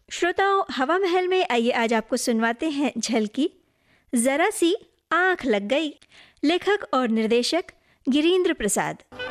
श्रोताओं, हवा महल में आइए आज आपको सुनवाते हैं झलकी, जरा सी आंख लग गई। लेखक और निर्देशक गिरीन्द्र प्रसाद।